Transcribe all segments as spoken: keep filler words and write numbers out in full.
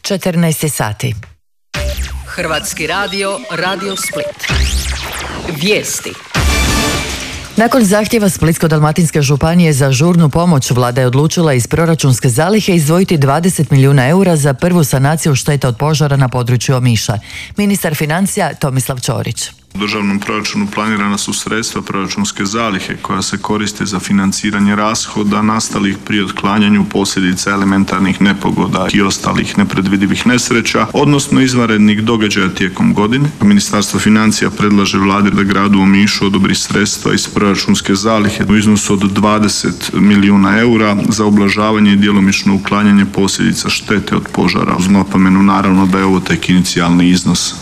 četrnaest sati. Hrvatski radio, Radio Split. Vijesti. Nakon zahtjeva Splitsko-dalmatinske županije za žurnu pomoć, vlada je odlučila iz proračunske zalihe izdvojiti dvadeset milijuna eura za prvu sanaciju šteta od požara na području Omiša. Ministar financija Tomislav Ćorić. U državnom proračunu planirana su sredstva proračunske zalihe koja se koriste za financiranje rashoda nastalih pri otklanjanju posljedica elementarnih nepogoda i ostalih nepredvidivih nesreća, odnosno izvanrednih događaja tijekom godine. Ministarstvo financija predlaže vladi da gradu Omišu odobri sredstva iz proračunske zalihe u iznosu od dvadeset milijuna eura za ublažavanje i djelomično uklanjanje posljedica štete od požara. Uz napomenu naravno da je ovo tek inicijalni iznos.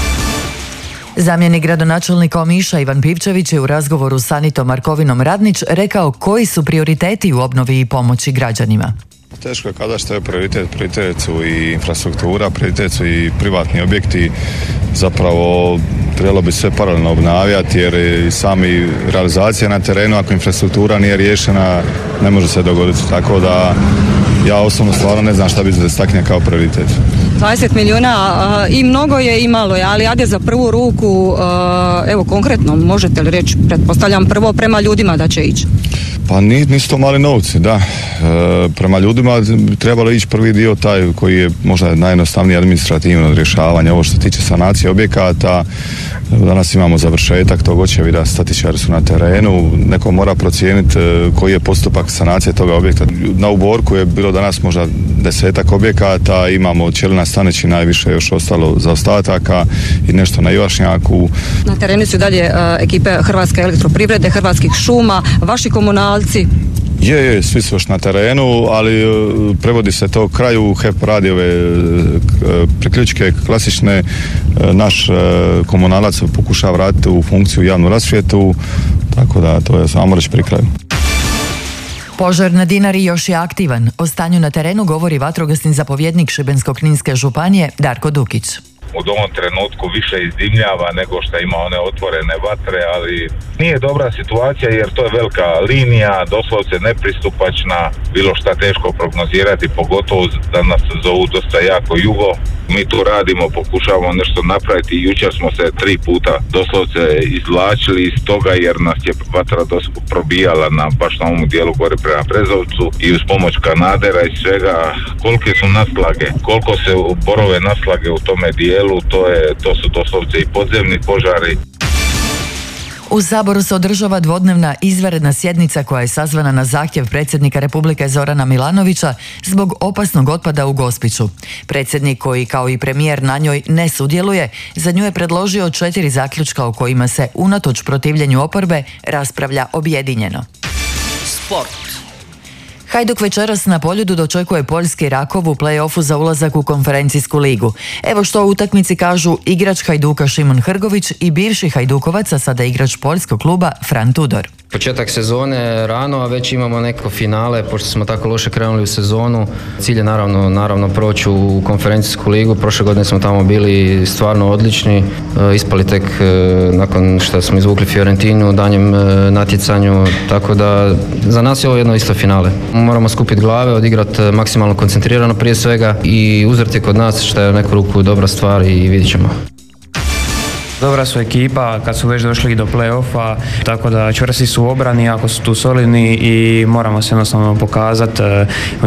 Zamjenik gradonačelnika Omiša Ivan Pivčević je u razgovoru s Anitom Markovinom Radnić rekao koji su prioriteti u obnovi i pomoći građanima. Teško je kada što je prioritet, prioritet su i infrastruktura, prioritet su i privatni objekti. Zapravo trebalo bi sve paralelno obnavljati jer i sami realizacija na terenu, ako infrastruktura nije riješena, ne može se dogoditi. Tako da ja osobno stvarno ne znam šta bi se stakne kao prioritet. dvadeset milijuna i mnogo je i malo je, ali ajde za prvu ruku, evo konkretno, možete li reći, pretpostavljam prvo prema ljudima da će ići? Pa nisu to mali novci, da. E, prema ljudima trebalo ići prvi dio taj koji je možda najjednostavniji administrativno rješavanje. Ovo što se tiče sanacije objekata, danas imamo završetak tog očevida, statičari su na terenu, neko mora procijeniti koji je postupak sanacije toga objekta. Na Uborku je bilo danas možda desetak objekata, imamo Ćelina Stanići najviše još ostalo zaostataka i nešto na Ivašnjaku. Na terenu su dalje uh, ekipe Hrvatske elektroprivrede, Hrvatskih šuma, vaši komunalci. Je, je, svi su još na terenu, ali uh, prevodi se to kraju, H E P radi ove uh, priključke klasične, uh, naš uh, komunalac pokušava vratiti u funkciju javnu rasvjetu, tako da to je samo reći pri kraju. Požar na Dinari još je aktivan. O stanju na terenu govori vatrogasni zapovjednik Šibensko-kninske županije Darko Dukić. U ovom trenutku više izdimljava nego što ima one otvorene vatre, ali nije dobra situacija jer to je velika linija, doslovce nepristupačna, bilo šta teško prognozirati, pogotovo da nas zovu dosta jako jugo. Mi tu radimo, pokušavamo nešto napraviti i jučer smo se tri puta doslovce izvlačili iz toga jer nas je vatra doslovce probijala na baš na ovom dijelu gore prema Brezovcu i uz pomoć kanadera i svega kolike su naslage, koliko se borove naslage u tome dijelu, to, je, to su doslovce i podzemni požari. U Saboru se održava dvodnevna izvanredna sjednica koja je sazvana na zahtjev predsjednika Republike Zorana Milanovića zbog opasnog otpada u Gospiću. Predsjednik, koji kao i premijer na njoj ne sudjeluje, za nju je predložio četiri zaključka o kojima se unatoč protivljenju oporbe raspravlja objedinjeno. Sport. Hajduk večeras na Poljudu dočekuje poljski Rakov u play-offu za ulazak u konferencijsku ligu. Evo što o utakmici kažu igrač Hajduka Šimon Hrgović i bivši Hajdukovac, a sada igrač poljskog kluba Fran Tudor. Početak sezone rano, a već imamo neko finale, pošto smo tako loše krenuli u sezonu. Cilj je naravno, naravno proći u konferencijsku ligu. Prošle godine smo tamo bili stvarno odlični. Ispali tek nakon što smo izvukli Fiorentinu u danjem natjecanju, tako da za nas je ovo jedno isto finale. Moramo skupiti glave, odigrati maksimalno koncentrirano prije svega i uzrati kod nas, što je u neku ruku dobra stvar i vidit ćemo. Dobra su ekipa kad su već došli do play-offa, tako da čvrsti su u obrani, ako su tu solidni i moramo se jednostavno pokazati